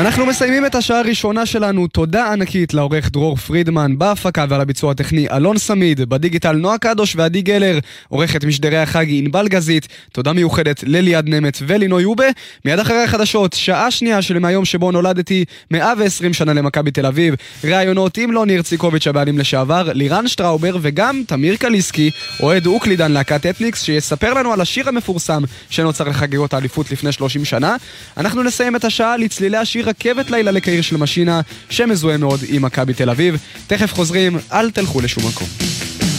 אנחנו מסיימים את השעה הראשונה שלנו. תודה ענקית לעורך דרור פרידמן, בהפקה ועל הביצוע הטכני אלון סמיד, בדיגיטל נועה קדוש ועדי גלר, עורכת משדרי החגי ענבל גזית. תודה מיוחדת לליעד נמת ולינוי יובה. מיד אחרי החדשות, שעה שנייה של מהיום שבו נולדתי, 120 שנה למכבי תל אביב, ראיונות עם לא ניר ציקוביץ' הבעלים לשעבר, לירן שטראובר וגם תמיר קליסקי, אוהד אוקלידן להקת אתניקס, שיספר לנו על השיר המפורסם שנוצר לחגיגות האליפות לפני 30 שנה. אנחנו נסיים את השעה לצלילי השיר רכבת לילה לקהיר של משינה, שמזוהה מאוד עם מכבי תל אביב. תכף חוזרים, אל תלכו לשום מקום.